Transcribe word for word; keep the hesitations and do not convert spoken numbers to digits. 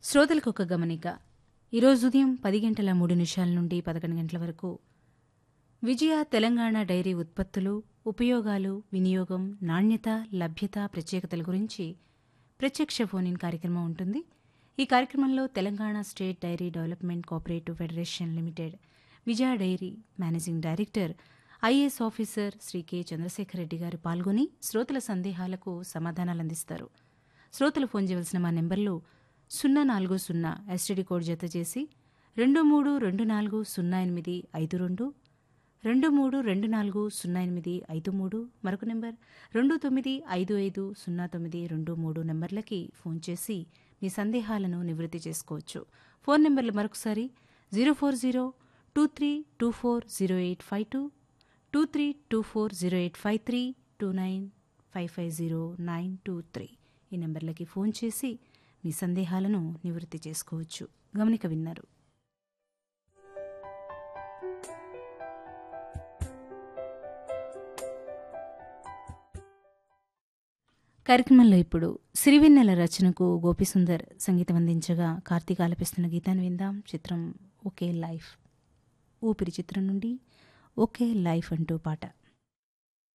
శ్రోతలకు ఒక గమనిక. ఈరోజు ఉదయం పది గంటల మూడు నిమిషాల నుండి పదకొండు గంటల వరకు విజయ తెలంగాణ డైరీ ఉత్పత్తులు, ఉపయోగాలు, వినియోగం, నాణ్యత, లభ్యత, ప్రత్యేకతల గురించి ప్రత్యక్ష ఫోన్ ఇన్ కార్యక్రమం ఉంటుంది. ఈ కార్యక్రమంలో Telangana state dairy development cooperative federation limited విజయ dairy managing director, IAS officer Shri K Chandrasekhar Reddy గారు పాల్గొని శ్రోతల సందేహాలకు సమాధానాలు అందిస్తారు. శ్రోతలు ఫోన్ చేయవలసిన మా నెంబర్లు సున్నా నాలుగు సున్నా ఎస్టీడీ కోడ్ జత చేసి రెండు మూడు రెండు నాలుగు సున్నా ఎనిమిది ఐదు రెండు రెండు మూడు రెండు నాలుగు సున్నా ఎనిమిది ఐదు మూడు మరొక నెంబర్ రెండు తొమ్మిది ఐదు ఐదు సున్నా తొమ్మిది రెండు మూడు నెంబర్లకి ఫోన్ చేసి మీ సందేహాలను నివృత్తి చేసుకోవచ్చు. ఫోన్ నెంబర్లు మరొకసారి zero four zero two three two four zero eight five two two three two four zero eight five three two nine five five zero nine two three ఈ నెంబర్లకి ఫోన్ చేసి మీ సందేహాలను నివృత్తి చేసుకోవచ్చు. గమనిక విన్నారు. కార్యక్రమంలో ఇప్పుడు సిరివెన్నెల రచనకు గోపిసుందర్ సంగీతం అందించగా కార్తీక్ ఆలపిస్తున్న గీతాన్ని విందాం. చిత్రం ఒకే లైఫ్. ఊపిరి చిత్రం నుండి ఒకే లైఫ్ అంటూ పాట.